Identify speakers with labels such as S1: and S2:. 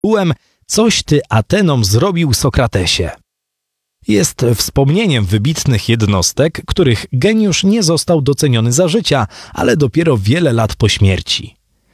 S1: tytułem „Coś ty Atenom zrobił, Sokratesie”. Jest wspomnieniem wybitnych jednostek, których geniusz nie został doceniony za życia, ale dopiero wiele lat po śmierci.